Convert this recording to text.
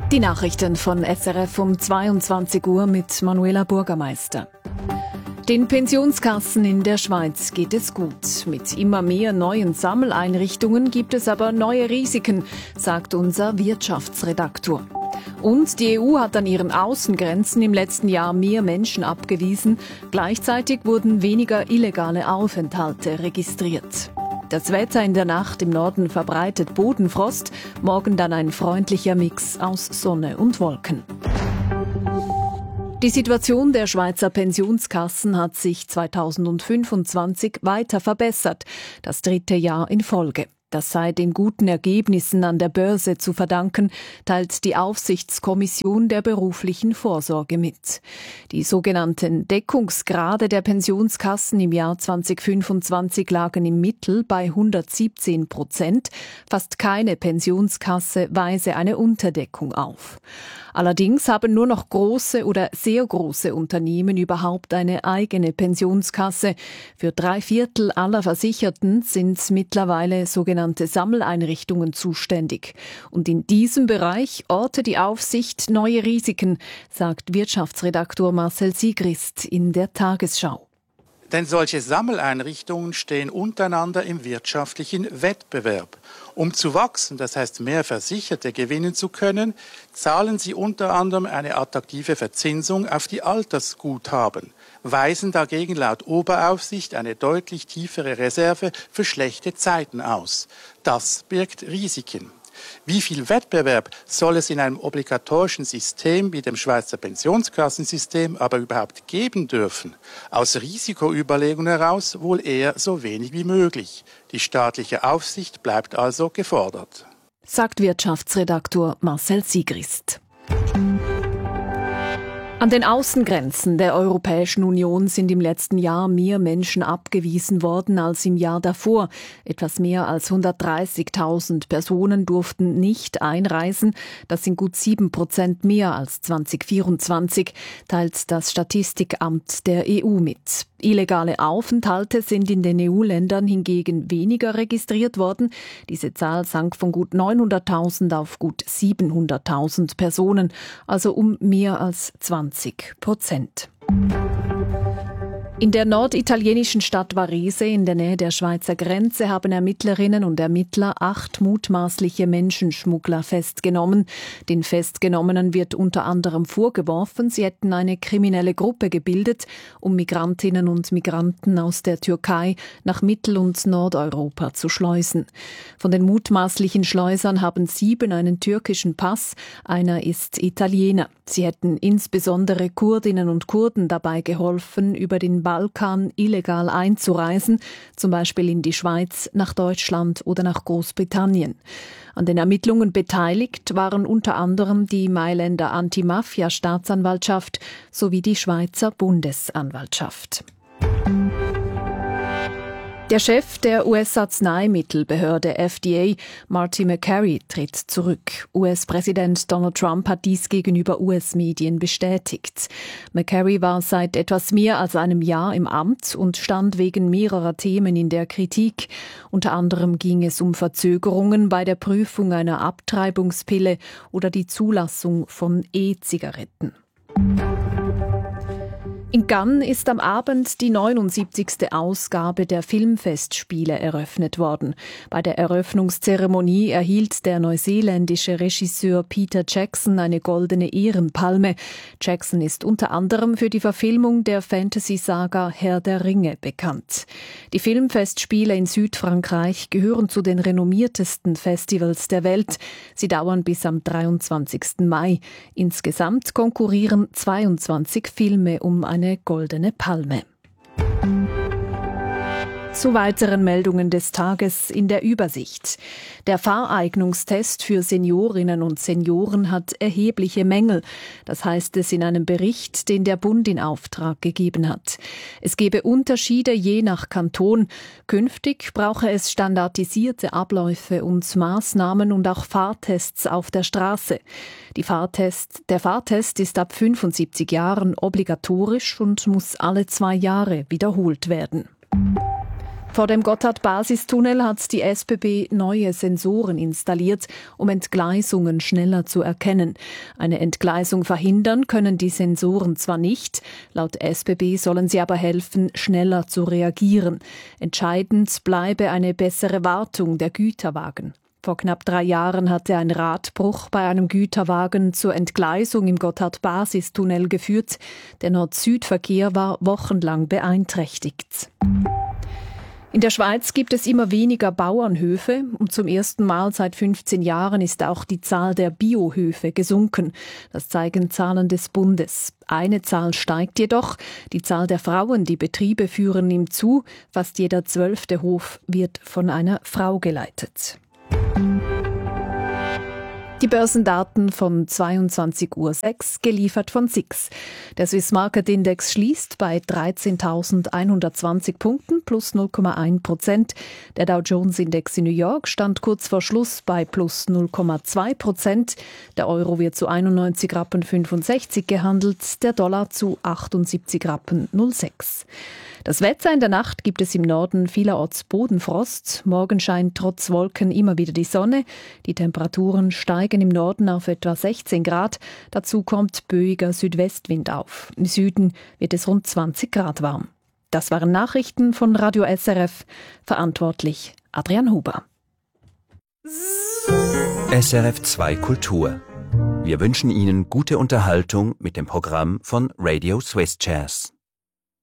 Die Nachrichten von SRF um 22 Uhr mit Manuela Bürgermeister. Den Pensionskassen in der Schweiz geht es gut. Mit immer mehr neuen Sammeleinrichtungen gibt es aber neue Risiken, sagt unser Wirtschaftsredaktor. Und die EU hat an ihren Außengrenzen im letzten Jahr mehr Menschen abgewiesen. Gleichzeitig wurden weniger illegale Aufenthalte registriert. Das Wetter in der Nacht im Norden verbreitet Bodenfrost, morgen dann ein freundlicher Mix aus Sonne und Wolken. Die Situation der Schweizer Pensionskassen hat sich 2025 weiter verbessert, das 3. Jahr in Folge. Das sei den guten Ergebnissen an der Börse zu verdanken, teilt die Aufsichtskommission der beruflichen Vorsorge mit. Die sogenannten Deckungsgrade der Pensionskassen im Jahr 2025 lagen im Mittel bei 117%. Fast keine Pensionskasse weise eine Unterdeckung auf. Allerdings haben nur noch große oder sehr große Unternehmen überhaupt eine eigene Pensionskasse. Für 3/4 aller Versicherten sind mittlerweile sogenannte Sammeleinrichtungen zuständig. Und in diesem Bereich orte die Aufsicht neue Risiken, sagt Wirtschaftsredaktor Marcel Sigrist in der Tagesschau. Denn solche Sammeleinrichtungen stehen untereinander im wirtschaftlichen Wettbewerb. Um zu wachsen, das heißt mehr Versicherte gewinnen zu können, zahlen sie unter anderem eine attraktive Verzinsung auf die Altersguthaben, weisen dagegen laut Oberaufsicht eine deutlich tiefere Reserve für schlechte Zeiten aus. Das birgt Risiken. Wie viel Wettbewerb soll es in einem obligatorischen System wie dem Schweizer Pensionskassensystem aber überhaupt geben dürfen? Aus Risikoüberlegungen heraus wohl eher so wenig wie möglich. Die staatliche Aufsicht bleibt also gefordert, sagt Wirtschaftsredaktor Marcel Sigrist. An den Außengrenzen der Europäischen Union sind im letzten Jahr mehr Menschen abgewiesen worden als im Jahr davor. Etwas mehr als 130.000 Personen durften nicht einreisen. Das sind gut 7% mehr als 2024, teilt das Statistikamt der EU mit. Illegale Aufenthalte sind in den EU-Ländern hingegen weniger registriert worden. Diese Zahl sank von gut 900.000 auf gut 700.000 Personen, also um mehr als 20%. In der norditalienischen Stadt Varese in der Nähe der Schweizer Grenze haben Ermittlerinnen und Ermittler 8 mutmaßliche Menschenschmuggler festgenommen. Den Festgenommenen wird unter anderem vorgeworfen, sie hätten eine kriminelle Gruppe gebildet, um Migrantinnen und Migranten aus der Türkei nach Mittel- und Nordeuropa zu schleusen. Von den mutmaßlichen Schleusern haben 7 einen türkischen Pass, einer ist Italiener. Sie hätten insbesondere Kurdinnen und Kurden dabei geholfen, über den Balkan illegal einzureisen, zum Beispiel in die Schweiz, nach Deutschland oder nach Großbritannien. An den Ermittlungen beteiligt waren unter anderem die Mailänder Anti-Mafia-Staatsanwaltschaft sowie die Schweizer Bundesanwaltschaft. Der Chef der US-Arzneimittelbehörde FDA, Marty Makary, tritt zurück. US-Präsident Donald Trump hat dies gegenüber US-Medien bestätigt. Makary war seit etwas mehr als einem Jahr im Amt und stand wegen mehrerer Themen in der Kritik. Unter anderem ging es um Verzögerungen bei der Prüfung einer Abtreibungspille oder die Zulassung von E-Zigaretten. In Cannes ist am Abend die 79. Ausgabe der Filmfestspiele eröffnet worden. Bei der Eröffnungszeremonie erhielt der neuseeländische Regisseur Peter Jackson eine goldene Ehrenpalme. Jackson ist unter anderem für die Verfilmung der Fantasy-Saga Herr der Ringe bekannt. Die Filmfestspiele in Südfrankreich gehören zu den renommiertesten Festivals der Welt. Sie dauern bis am 23. Mai. Insgesamt konkurrieren 22 Filme um eine goldene Palme. Zu weiteren Meldungen des Tages in der Übersicht. Der Fahreignungstest für Seniorinnen und Senioren hat erhebliche Mängel. Das heißt es in einem Bericht, den der Bund in Auftrag gegeben hat. Es gebe Unterschiede je nach Kanton. Künftig brauche es standardisierte Abläufe und Maßnahmen und auch Fahrtests auf der Straße. Der Fahrtest ist ab 75 Jahren obligatorisch und muss alle 2 Jahre wiederholt werden. Vor dem Gotthard-Basistunnel hat die SBB neue Sensoren installiert, um Entgleisungen schneller zu erkennen. Eine Entgleisung verhindern können die Sensoren zwar nicht, laut SBB sollen sie aber helfen, schneller zu reagieren. Entscheidend bleibe eine bessere Wartung der Güterwagen. Vor knapp 3 Jahren hatte ein Radbruch bei einem Güterwagen zur Entgleisung im Gotthard-Basistunnel geführt. Der Nord-Süd-Verkehr war wochenlang beeinträchtigt. In der Schweiz gibt es immer weniger Bauernhöfe und zum ersten Mal seit 15 Jahren ist auch die Zahl der Biohöfe gesunken. Das zeigen Zahlen des Bundes. Eine Zahl steigt jedoch. Die Zahl der Frauen, die Betriebe führen, nimmt zu. Fast jeder 12. Hof wird von einer Frau geleitet. Die Börsendaten von 22:06 Uhr, geliefert von SIX. Der Swiss Market Index schließt bei 13.120 Punkten, plus 0,1%. Der Dow Jones Index in New York stand kurz vor Schluss bei plus 0,2%. Der Euro wird zu 91,65 Rappen gehandelt, der Dollar zu 78,06 Rappen. Das Wetter: in der Nacht gibt es im Norden vielerorts Bodenfrost. Morgen scheint trotz Wolken immer wieder die Sonne. Die Temperaturen steigen im Norden auf etwa 16 Grad. Dazu kommt böiger Südwestwind auf. Im Süden wird es rund 20 Grad warm. Das waren Nachrichten von Radio SRF. Verantwortlich Adrian Huber. SRF 2 Kultur. Wir wünschen Ihnen gute Unterhaltung mit dem Programm von Radio Swiss Jazz.